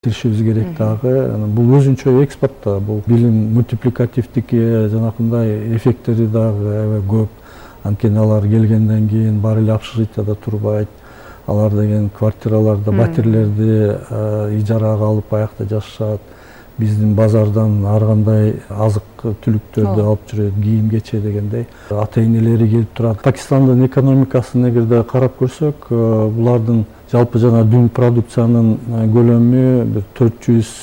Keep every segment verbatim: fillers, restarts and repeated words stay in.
Тиришибиз керек дагы. Бул өзүнчө экспорт да, бул билим мультипликативдик жанакындай эффекттери дагы аябай көп. Анткени алар келгенден кийин баары эле общежитияда турбайт. Алар деген квартираларда, батирлерди ижарага алып аякта жашашат. Биздин базардан ар кандай азык түлүктөрдү алып жүрөт, кийим кече дегендей. Ата энелери келип турат. Пакистандын экономикасын эгерде карап көрсөк, булардын жалпы жана дүң продукциянын көлөмү бир төрт жүз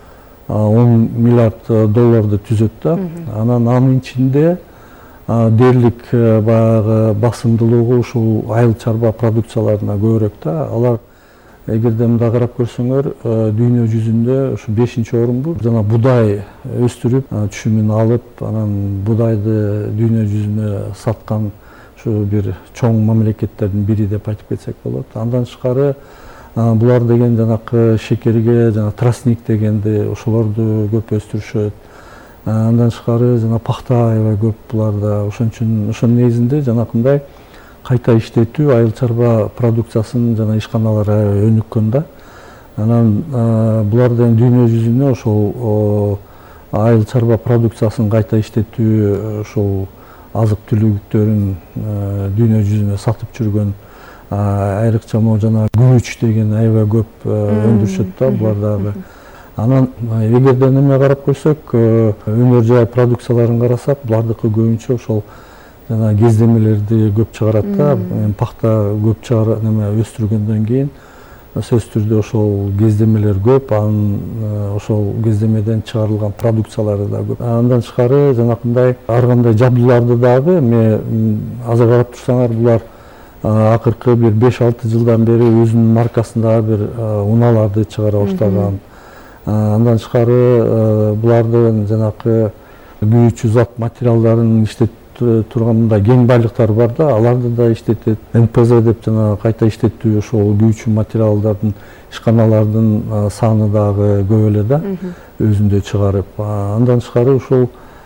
он миллиард долларды түзөт да. Анан анын ичинде дээрлик баягы басымдуулугу ушул айыл чарба продукцияларына көбүрөөк да. Алар эгерде мындай карап көрсөңөр, дүйнө жүзүндө ушу бешинчи орунду. Жана будай өстүрүп, түшүмүн алып, анан будайды дүйнө жүзүнө саткан ушу бир чоң мамлекеттердин бири деп айтып кетсек болот. Андан тышкары булар деген жанакы шекерге, жана тростник дегенди ошолорду көп өстүрүшөт. Андан тышкары жана пахта аябай көп буларда. Ошон үчүн ошонун негизинде жанакындай кайта иштетүү айыл чарба продукциясын жана ишканалар аябай өнүккөн да. Анан булар деген дүйнө жүзүнө ошол айыл чарба продукциясын кайта иштетүү, ошол азык түлүктөрүн дүйнө жүзүнө сатып жүргөн, айрыкча могу жана күмүч деген аябай көп өндүрүшөт да булар дагы. Анан эгерде неме карап көрсөк, өнөр жай продукцияларын карасак, булардыкы көбүнчө ошол жана кездемелерди көп чыгарат да. Пахта көп чыгарат, неме өстүргөндөн кийин сөзсүз түрдө ошол кездемелер көп, анын ошол кездемеден чыгарылган продукциялары да көп. Андан тышкары жанакындай ар кандай жабдууларды дагы эме азыр карап турсаңар, булар акыркы бир беш алты жылдан бери өзүнүн маркасындагы бир унааларды чыгара баштаган. Андан тышкары булардын жанакы күйүүчү зат материалдарын иштетип турган мындай кең байлыктар бар да, аларды да иштетет. эн пэ зэ деп жана кайта иштетүү ошол күйүүчү материалдардын, ишканалардын саны дагы көп эле да, өзүндө чыгарып. Андан тышкары ушул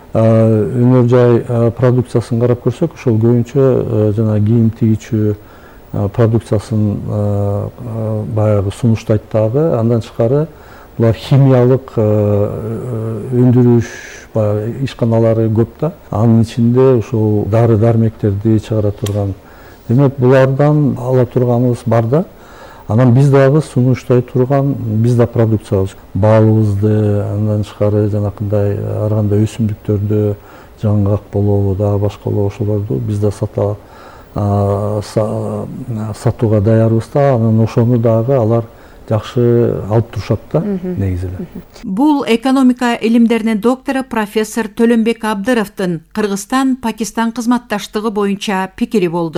өнөр жай продукциясын карап көрсөк, ошол көбүнчө жана кийим тигичүү продукциясын баягы сунуштайт дагы. Андан тышкары булар химиялык өндүрүш ишканалары көп да. Анын ичинде ушул дары дармектерди чыгара турган. Демек, булардан ала турганыбыз бар да. Анан биз дагы сунуштай турган биз да продукциябыз. Балыбызды, андан тышкары жанакындай ар кандай өсүмдүктөрдү, жаңгак болобу, дагы башка болобу, ошолорду биз да сата сатууга даярбыз да. Анан ошону дагы алар жакшы алып турушат да, негизи эле. Бул экономика илимдеринин доктору профессор Төлөнбек Абдыровдун Кыргызстан-Пакистан кызматташтыгы боюнча пикири болду.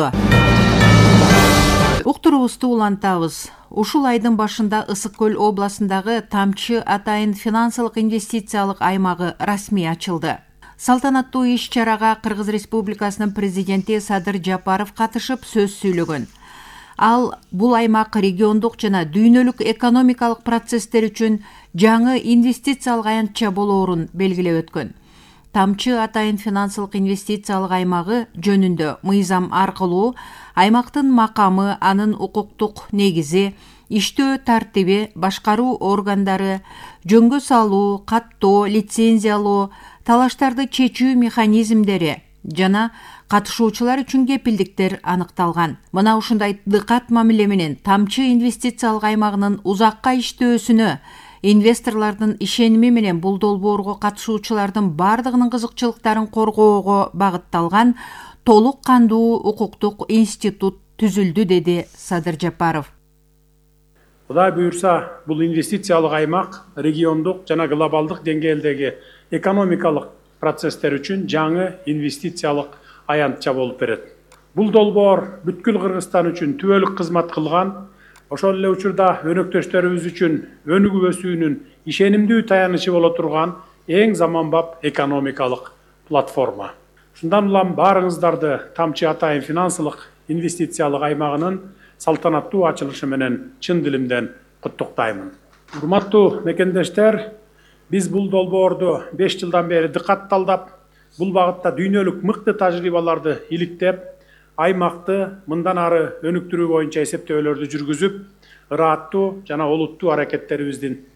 Уктуруубузду улантабыз. Ушул айдын башында Ысык көл областындагы Тамчы атайын финансылык инвестициялык аймагы расмий ачылды. Салтанаттуу иш-чарага Кыргыз Республикасынын президенти Садыр Жапаров катышып сөз сүйлөгөн. Ал бул аймак региондук жана дүйнөлүк экономикалык процесстер үчүн жаңы инвестициялык аянтча болоорун белгилеп өткөн. Тамчы атайын финансылык инвестициялык аймагы жөнүндө мыйзам аркылуу аймактын макамы, анын укуктук негизи, иштөө тартиби, башкаруу органдары, жөнгө салуу, каттоо, лицензиялоо, талаштарды чечүү механизмдери жана катышуучулар үчүн кепилдиктер аныкталган. Мына ушундай дыкат мамиле менен Тамчы инвестициялык аймагынын узакка иштөөсүнө, инвесторлордун ишеними менен бул долбоорго катышуучулардын бардыгынын кызыкчылыктарын коргоого багытталган толук кандуу укуктук институт түзүлдү, деди Садыр Жапаров. Кудай буюрса, бул инвестициялык аймак региондук жана глобалдык деңгээлдеги экономикалык процесстер үчүн жаңы инвестициялык аянтча болуп берет. Бул долбоор бүткүл Кыргызстан үчүн түбөлүк кызмат кылган, ошол эле учурда өнөктөштөрүбүз үчүн өнүгүп өсүүнүн ишенимдүү таянычы боло турган эң заманбап экономикалык платформа. Ушундан улам баарыңыздарды Тамчы атайын финансылык инвестициялык аймагынын салтанаттуу ачылышы менен чын дилимден куттуктаймын. Урматтуу мекендештер, биз бул долбоорду беш жылдан бери дыкат талдап, бул багытта дүйнөлүк мыкты тажрыйбаларды иликтеп, аймакты мындан ары өнүктүрүү боюнча эсептөөлөрдү жүргүзүп, ырааттуу жана олуттуу аракеттерибиздин